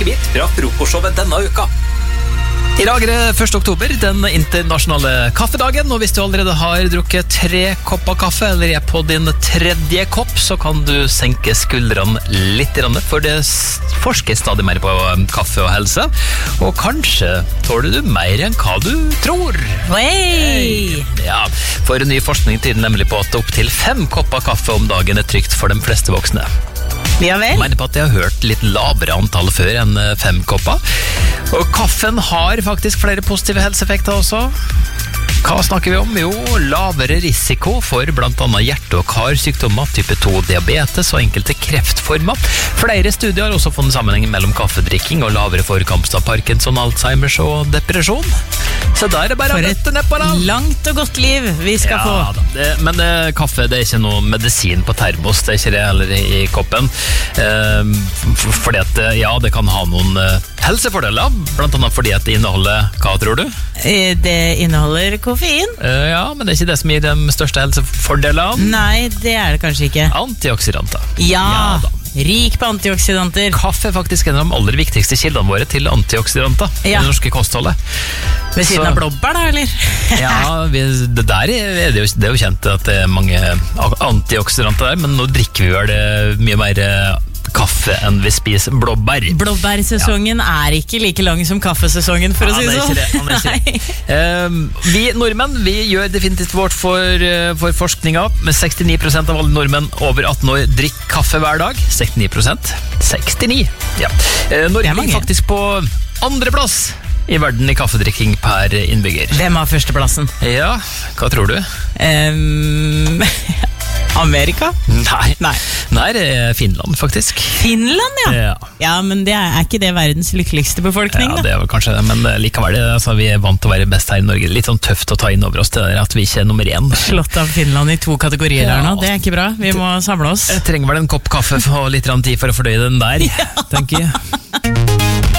smakebit fra frokostshowet denne uka. I dag det 1. oktober, den internasjonale kaffedagen, og hvis du allerede har drukket 3 kopper kaffe, eller er på din 3. kopp, så kan du senke skuldrene litt, for det forskes stadig mer på kaffe og helse, og kanskje tåler du mer enn hva du tror. Hey! Ja, for ny forskning tyder nemlig på at opp til 5 kopper kaffe om dagen er trygt for de fleste voksne. Ja vel? Jeg mener på at jeg har hørt litt lavere antall før enn 5 kopper. Og kaffen har faktisk flere positive helseeffekter også. Hva snakker vi om? Jo, lavere risiko for blant annet hjerte- og karsykdommer, type 2 diabetes og enkelte kreftformer. Flere studier har også funnet sammenheng mellom kaffedrikking og lavere forekomst av Parkinson, Alzheimers og depresjon. Så der er det bare å dette ned på det. Langt og godt liv vi skal få. Men kaffe det er ikke noe medisin på termos, det er ikke det heller i koppen. Fordi at, ja, det kan ha noen helsefordeler, blant annet fordi at det inneholder, hva tror du? Det inneholder koffein. Ja, men det er ikke det som gir de største helsefordelene. Nei, det er det kanskje ikke. Antioksidanter. Ja da. Rik på antioksidanter. Kaffe er faktisk en av de aller viktigste kildene våre til antioksidanter i det norske kostholdet. Ved siden av blåbær da, eller? Ja, det der det er jo kjent at det er mange antioksidanter der, men nå drikker vi vel mye mer kaffe enn vi spiser blåbær. Blåbærsesongen er ikke like lang som kaffesesongen, for å si det sånn. Han er ikke det. Vi nordmenn, vi gjør definitivt vårt for forskninga. Med 69% av alle nordmenn over 18 år drikker kaffe hver dag. 69%. 69. Ja. Norge ligger faktisk på 2. plass i verden i kaffedrikking per innbygger. Hvem har førsteplassen? Ja, hva tror du? Amerika? Nei, det er Finland faktisk. Finland, ja? Ja, men det er ikke det verdens lykkeligste befolkning, da? Ja, det er vel kanskje det, men likevel, altså, vi er vant til å være best her i Norge. Litt sånn tøft å ta inn over oss det der, at vi ikke er nummer 1. Slått av Finland i 2 kategorier der nå, det er ikke bra. Vi må samle oss. Jeg trenger vel en kopp kaffe og litt tid for å fordøye den der, tenker jeg.